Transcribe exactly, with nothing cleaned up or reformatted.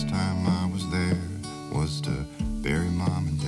time I was there was to bury mom and